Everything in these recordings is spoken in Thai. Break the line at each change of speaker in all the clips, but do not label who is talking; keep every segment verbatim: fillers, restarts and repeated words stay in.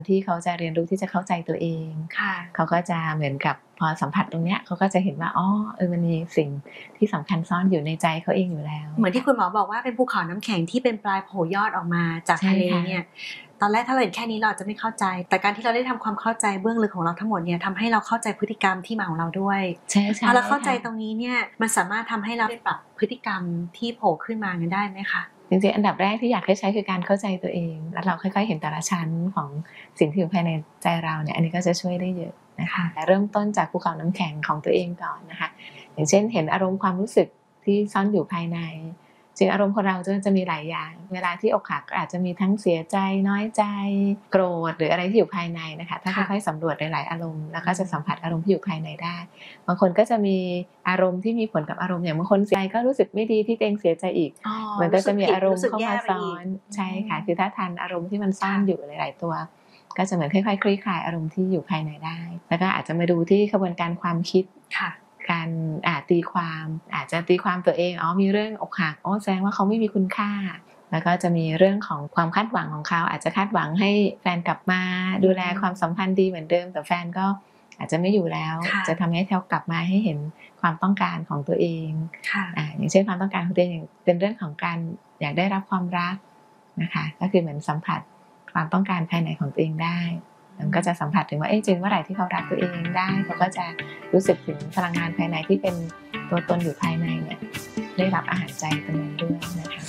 ที่เขาจะเรียนรู้ที่จะเข้าใจตัวเองเขาก็จะเหมือนกับพอสัมผัสตรงเนี้ยเขาก็จะเห็นว่าอ๋อเออมันมีสิ่งที่สำคัญซ่อนอยู่ในใจเขาเองอยู่แล้ว
เหมือนที่คุณหมอบอกว่าเป็นภูเขาน้ำแข็งที่เป็นปลายโผล่ยอดออกมาจากทะเลเนี่ยตอนแรกถ้าเราเห็นแค่นี้เราจะไม่เข้าใจแต่การที่เราได้ทำความเข้าใจเบื้องลึกของเราทั้งหมดเนี่ยทำให้เราเข้าใจพฤติกรรมที่มาของเราด้วยพอเราเข้าใจตรงนี้เนี่ยมันสามารถทำให้เราได้ปรับพฤติกรรมที่โผล่ขึ้นมาได้ไหมคะ
จริงๆอันดับแรกที่อยากให้ใช้คือการเข้าใจตัวเองแล้วเราค่อยๆเห็นแต่ละชั้นของสิ่งที่อยู่ภายในใจเราเนี่ยอันนี้ก็จะช่วยได้เยอะนะคะเริ่มต้นจากภูเขาน้ำแข็งของตัวเองก่อนนะคะอย่างเช่นเห็นอารมณ์ความรู้สึกที่ซ่อนอยู่ภายในจริงอารมณ์ของเราจะจะมีหลายอย่างเวลาที่อกหักอาจจะมีทั้งเสียใจน้อยใจโกรธหรืออะไรที่อยู่ภายในนะคะถ้าค่อยๆสำรวจหลายๆอารมณ์แล้วก็จะสัมผัสอารมณ์ที่อยู่ภายในได้บางคนก็จะมีอารมณ์ที่มีผลกับอารมณ์อย่างบางคนเสียใจก็รู้สึกไม่ดีที่ตัวเองเสียใจอีกมันก็จะมีอารมณ์เข้ามาซ้อนใช่ค่ะคือถ้าทันอารมณ์ที่มันซ่อนอยู่หลายๆตัวก็จะเหมือนค่อยๆคลี่คลายอารมณ์ที่อยู่ภายในได้แล้วก็อาจจะมาดูที่กระบวนการความคิดการอาจตีความอาจจะตีความตัวเองอ๋อมีเรื่องอกหักอ๋อแสดงว่าเขาไม่มีคุณค่าแล้วก็จะมีเรื่องของความคาดหวังของเขาอาจจะคาดหวังให้แฟนกลับมาดูแลความสัมพันธ์ดีเหมือนเดิมแต่แฟนก็อาจจะไม่อยู่แล้วจะทำให้เขากลับมาให้เห็นความต้องการของตัวเองอ่าอย่างเช่นความต้องการของตัวเองเป็นเรื่องของการอยากได้รับความรักนะคะก็คือเหมือนสัมผัสความต้องการภายในของตัวเองได้มันก็จะสัมผัสถึงว่าเอ๊ะจริงเมื่อไหร่ที่เขารักตัวเองได้เขาก็จะรู้สึกถึงพลังงานภายในที่เป็นตัวตนอยู่ภายในเนี่ยได้รับอาหารใจตรงนั้นด้วยนะคะ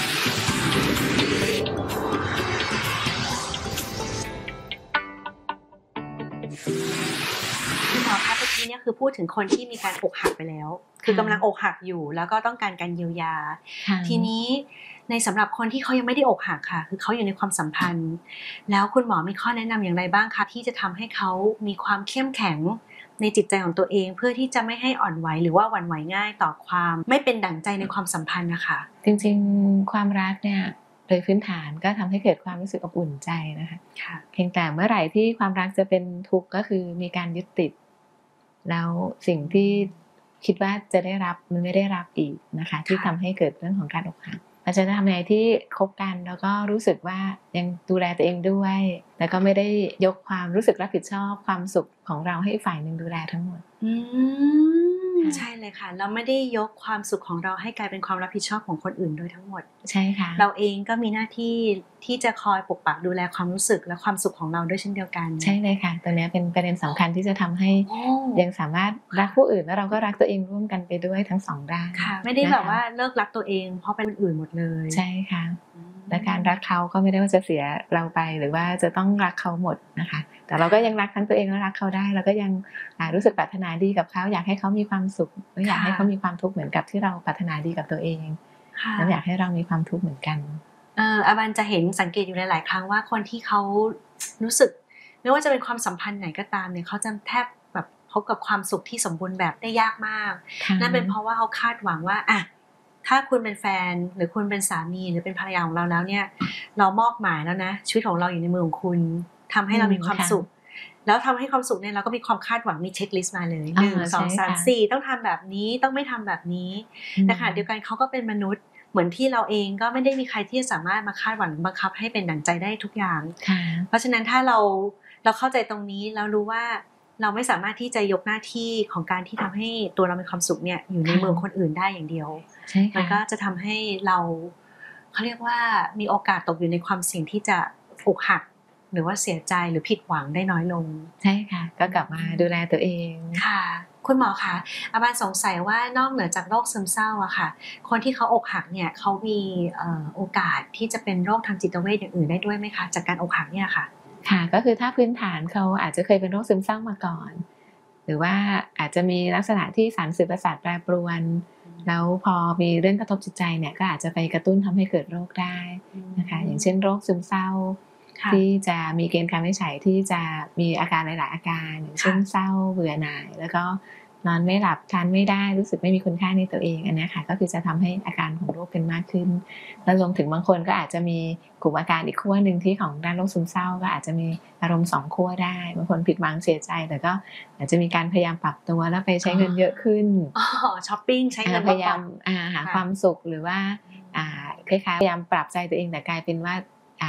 คุณหมอคะเมื่อกี้เนี่ยคือพูดถึงคนที่มีการอกหักไปแล้วคือกำลังอกหักอยู่แล้วก็ต้องการการเยียวยาทีนี้ในสำหรับคนที่เขายังไม่ได้อกหักค่ะคือเขาอยู่ในความสัมพันธ์แล้วคุณหมอมีข้อแนะนำอย่างไรบ้างคะที่จะทำให้เขามีความเข้มแข็งในจิตใจของตัวเองเพื่อที่จะไม่ให้อ่อนไหวหรือว่าหวั่นไหวง่ายต่อความไม่เป็นดั่งใจในความสัมพันธ์นะคะ
จริงๆความรักเนี่ยโดยพื้นฐานก็ทำให้เกิดความรู้สึกอบอุ่นใจนะคะเพียงแต่เมื่อไหร่ที่ความรักจะเป็นทุกข์ก็คือมีการยึดติดแล้วสิ่งที่คิดว่าจะได้รับมันไม่ได้รับอีกนะคะที่ทำให้เกิดเรื่องของการอกหักเราจะทำยังไงที่คบกันแล้วก็รู้สึกว่ายังดูแลตัวเองด้วยแล้วก็ไม่ได้ยกความรู้สึกรับผิดชอบความสุขของเราให้ฝ่ายหนึ่งดูแลทั้งหมด
อืมใช่เลยค่ะเราไม่ได้ยกความสุขของเราให้กลายเป็นความรับผิดชอบของคนอื่นโดยทั้งหมด
ใช่ค่ะ
เราเองก็มีหน้าที่ที่จะคอยปกปักดูแลความรู้สึกและความสุขของเราด้วยเช่นเดียวกัน
ใช่เลยค่ะตัวนี้เป็นประเด็นสำคัญที่จะทำให้ยังสามารถรักผู้อื่นแล้วเราก็รักตัวเองร่วมกันไปด้วยทั้งสองด้าน
ค่ะไม่ได้แบบว่าเลิกรักตัวเองเพราะเป็นคนอื่นหมดเลย
ใช่ค่ะและการรักเขาก็ไม่ได้ว่าจะเสียเราไปหรือว่าจะต้องรักเขาหมดนะคะแต่เราก็ยังรักทั้งตัวเองและรักเขาได้เราก็ยังรู้สึกปรารถนาดีกับเขาอยากให้เขามีความสุขไม่อยากให้เขามีความทุกข์เหมือนกับที่เราปรารถนาดีกับตัวเองและอยากให้เรามีความทุกข์เหมือนกัน
เอ่ออาบันจะเห็นสังเกตอยู่หลายๆครั้งว่าคนที่เขารู้สึกไม่ว่าจะเป็นความสัมพันธ์ไหนก็ตามเนี่ยเขาจะแทบแบบพบกับความสุขที่สมบูรณ์แบบได้ยากมากนั่นเป็นเพราะว่าเขาคาดหวังว่าอะถ้าคุณเป็นแฟนหรือคุณเป็นสามีหรือเป็นภรรยาของเราแล้วเนี่ยเรามอบหมายแล้วนะชีวิตของเราอยู่ในมือของคุณทำให้เรามีความสุขแล้วทำให้ความสุขเนี่ยเราก็มีความคาดหวังมีเช็คลิสต์มาเลยหนึ่งสองสามสี่ต้องทำแบบนี้ต้องไม่ทำแบบนี้แต่ขณะเดียวกันเขาก็เป็นมนุษย์เหมือนที่เราเองก็ไม่ได้มีใครที่จะสามารถมาคาดหวังบังคับให้เป็นดั่งใจได้ทุกอย่างเพราะฉะนั้นถ้าเราเราเข้าใจตรงนี้แล้วรู้ว่าเราไม่สามารถที่จะยกหน้าที่ของการที่ทำให้ตัวเรามีความสุขเนี่ยอยู่ในมือคนอื่นได้อย่างเดียวมันก็จะทำให้เราเขาเรียกว่ามีโอกาสตกอยู่ในความเสี่ยงที่จะอกหักหรือว่าเสียใจหรือผิดหวังได้น้อยลง
ใช่ค่ะก็กลับมาดูแลตัวเอง
ค่ะคุณหมอคะอาบานสงสัยว่านอกเหนือจากโรคซึมเศร้าอะค่ะคนที่เขาอกหักเนี่ยเขามีโอกาสที่จะเป็นโรคทางจิตเวชอย่างอื่นได้ด้วยไหมคะจากการอกหักเนี่ยค่ะ
ค่ะก็คือถ้าพื้นฐานเขาอาจจะเคยเป็นโรคซึมเศร้ามาก่อนหรือว่าอาจจะมีลักษณะที่สารสื่อประสาทแปรปรวนแล้วพอมีเรื่องกระทบจิตใจเนี่ยก็อาจจะไปกระตุ้นทำให้เกิดโรคได้นะคะอย่างเช่นโรคซึมเศร้าที่จะมีเกณฑ์การวินิจฉัยที่จะมีอาการหลายๆอาการอย่างเช่นเศร้าเบื่อหน่ายแล้วก็นอนไม่หลับทานไม่ได้รู้สึกไม่มีคุณค่าในตัวเองอันนี้ค่ะก็คือจะทำให้อาการของโรคเป็นมากขึ้นแล้วรวมถึงบางคนก็อาจจะมีกลุ่มอาการอีกขั้วหนึ่งที่ของด้านโรคซึมเศร้าก็อาจจะมีอารมณ์สองขั้วได้บางคนผิดหวังเสียใจแต่ก็อาจจะมีการพยายามปรับตัวแล้วไปใช้เงินเยอะขึ้น
อ๋อช้อปปิ้งใช้เงิน
พยายามหาความสุขหรือว่าคล้ายๆพยายามปรับใจตัวเองแต่กลายเป็นว่า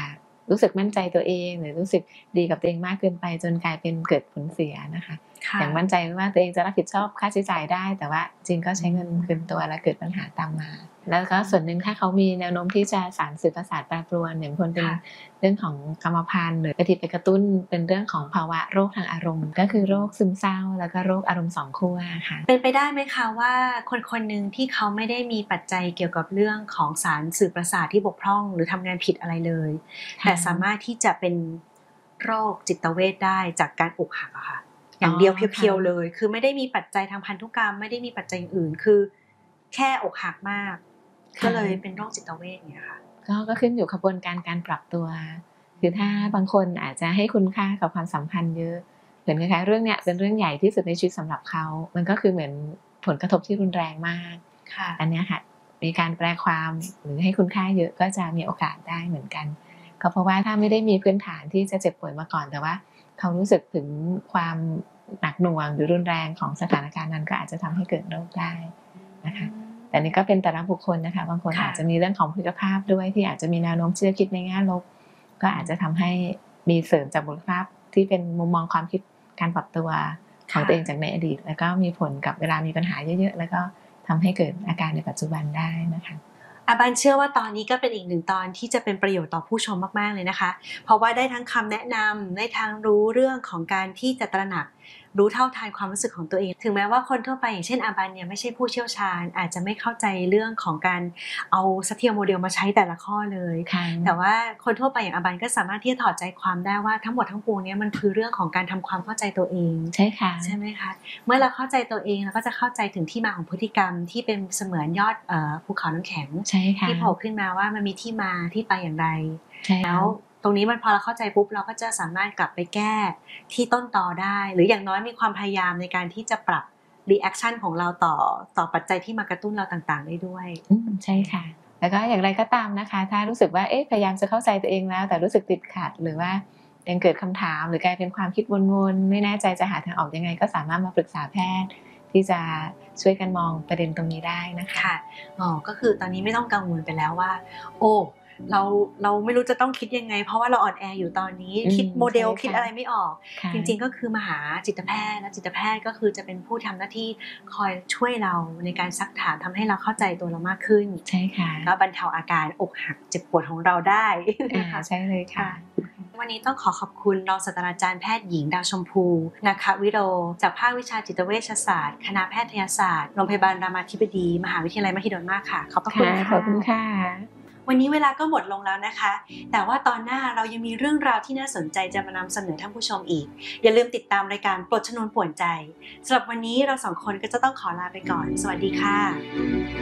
รู้สึกมั่นใจตัวเองหรือรู้สึกดีกับตัวเองมากเกินไปจนกลายเป็นเกิดผลเสียนะคะอย่างมั่นใจว่าตัวเองจะรับผิดชอบค่าใช้จ่ายได้แต่ว่าจริงก็ใช้เงินเกินตัวและเกิดปัญหาตามมาแล้วก็ส่วนหนึ่งถ้าเขามีแนวโน้มที่จะสารสื่อประสาทแปรปรวนอย่างคนเป็นเรื่องของกรรมพันธุ์หรือกระติดไปกระตุ้นเป็นเรื่องของภาวะโรคทางอารมณ์ก็คือโรคซึมเศร้าแล้วก็โรคอารมณ์สองขั้วค่ะ
เป็นไปได้ไหมคะว่าคนคนหนึ่งที่เขาไม่ได้มีปัจจัยเกี่ยวกับเรื่องของสารสื่อประสาทที่บกพร่องหรือทำงานผิดอะไรเลยแต่สามารถที่จะเป็นโรคจิตเวชได้จากการอกหักอะค่ะอย่างเดียวเพียวๆเลยคือไม่ได้มีปัจจัยทางพันธุกรรมไม่ได้มีปัจจัยอื่นคือแค่อกหักมากก็เลยเป็นโรคจิตเวชเนี่ยค่ะ
ก็ก็ขึ้นอยู่กระบวนการการปรับตัวคือถ้าบางคนอาจจะให้คุณค่ากับความสัมพันธ์เยอะเหมือนคล้ายๆเรื่องเนี้ยเป็นเรื่องใหญ่ที่สุดในชีวิตสำหรับเขามันก็คือเหมือนผลกระทบที่รุนแรงมากอันนี้ค่ะมีการแปลความหรือให้คุณค่าเยอะก็จะมีโอกาสได้เหมือนกันก็เพราะว่าถ้าไม่ได้มีพื้นฐานที่จะเจ็บป่วยมาก่อนแต่ว่าเขารู้สึกถึงความหนักหน่วงหรือรุนแรงของสถานการณ์นั้นก็อาจจะทำให้เกิดโรคได้นะคะแต่นี่ก็เป็นแต่ละบุคคลนะคะบางคนอาจจะมีเรื่องของพฤติภาพด้วยที่อาจจะมีแนวโน้มที่จะคิดในแง่ลบก็อาจจะทำให้มีเสริมจากบุคลิกภาพที่เป็นมุมมองความคิดการปรับตัวของตัวเองจากในอดีตแล้วก็มีผลกับเวลามีปัญหาเยอะๆแล้วก็ทำให้เกิดอาการในปัจจุบันได้นะคะ
อาบันเชื่อว่าตอนนี้ก็เป็นอีกหนึ่งตอนที่จะเป็นประโยชน์ต่อผู้ชมมากๆเลยนะคะเพราะว่าได้ทั้งคำแนะนำได้ทั้งรู้เรื่องของการที่จะตระหนักรู้เท่าทันความรู้สึกของตัวเองถึงแม้ว่าคนทั่วไปอย่างเช่นอาบันเนี่ยไม่ใช่ผู้เชี่ยวชาญอาจจะไม่เข้าใจเรื่องของการเอาซัตเทียโมเดลมาใช้แต่ละข้อเลยแต่ว่าคนทั่วไปอย่างอาบันก็สามารถที่จะถอดใจความได้ว่าทั้งหมดทั้งปวงนี้มันคือเรื่องของการทำความเข้าใจตัวเอง
ใช่ค่ะ
ใช่ไหมคะเมื่อเราเข้าใจตัวเองเราก็จะเข้าใจถึงที่มาของพฤติกรรมที่เป็นเสมือนยอดเอ่อภูเขาน้ำแข็งที่โผล่ขึ้นมาว่ามันมีที่มาที่ไปอย่างไรแล้วตรงนี้มันพอเราเข้าใจปุ๊บเราก็จะสามารถกลับไปแก้ที่ต้นตอได้หรืออย่างน้อยมีความพยายามในการที่จะปรับรีแอคชั่นของเราต่อต่อปัจจัยที่มากระตุ้นเราต่างๆได้ด้วย
ใช่ค่ะแล้วก็อย่างไรก็ตามนะคะถ้ารู้สึกว่าเอ๊ะพยายามจะเข้าใจตัวเองแล้วแต่รู้สึกติดขัดหรือว่ายังเกิดคำถามหรือกลายเป็นความคิดวนๆไม่แน่ใจจะหาทางออกยังไงก็สามารถมาปรึกษาแพทย์ที่จะช่วยกันมองประเด็นตรงนี้ได้นะคะ
ค่ะอ๋อก็คือตอนนี้ไม่ต้องกังวลไปแล้วว่าโอ้เราเราไม่รู้จะต้องคิดยังไงเพราะว่าเราอ่อนแออยู่ตอนนี้คิดโมเดลคิดอะไรไม่ออกจริงๆก็คือมาหาจิตแพทย์และจิตแพทย์ก็คือจะเป็นผู้ทำหน้าที่คอยช่วยเราในการซักถามทำให้เราเข้าใจตัวเรามากขึ้น
ใช่ค่ะ
ก็บรรเทาอาการอกหักเจ็บปวดของเราได้
ใช่เลยค่ะ
วันนี้ต้องขอขอบคุณรองศาสตราจารย์แพทย์หญิงดาวชมพูนะคะวิโรจากภาควิชาจิตเวชศาสตร์คณะแพทยศาสตร์โรงพยาบาลรามาธิบดีมหาวิทยาลัยมหิดลมากค่ะขอบคุณค่ะ
ขอบคุณค่ะ
วันนี้เวลาก็หมดลงแล้วนะคะแต่ว่าตอนหน้าเรายังมีเรื่องราวที่น่าสนใจจะมานำเสนอท่านผู้ชมอีกอย่าลืมติดตามรายการปลดชนวนป่วนใจสำหรับวันนี้เราสองคนก็จะต้องขอลาไปก่อนสวัสดีค่ะ